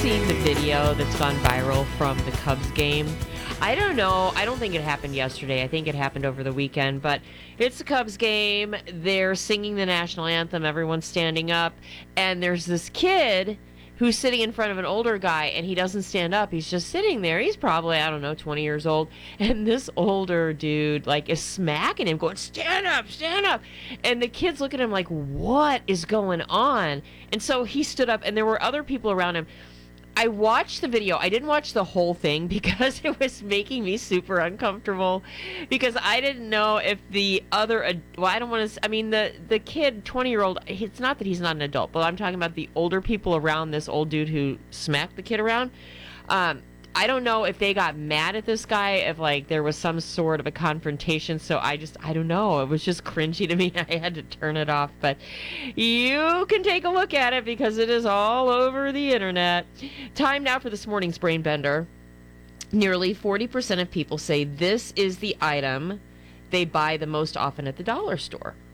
seen the video that's gone viral from the Cubs game? I don't know. I don't think it happened yesterday. I think it happened over the weekend. But it's the Cubs game. They're singing the national anthem. Everyone's standing up. And there's this kid who's sitting in front of an older guy, and he doesn't stand up. He's just sitting there. He's probably, I don't know, 20 years old. And this older dude, like, is smacking him, going, stand up, stand up. And the kids look at him like, what is going on? And so he stood up, and there were other people around him. I watched the video. I didn't watch the whole thing because it was making me super uncomfortable because I didn't know if the other, well, I don't want to, I mean, the kid, 20-year-old, it's not that he's not an adult, but I'm talking about the older people around this old dude who smacked the kid around. I don't know if they got mad at this guy, if like there was some sort of a confrontation. So I don't know. It was just cringy to me. I had to turn it off. But you can take a look at it because it is all over the internet. Time now for this morning's Brain Bender. Nearly 40% of people say this is the item they buy the most often at the dollar store.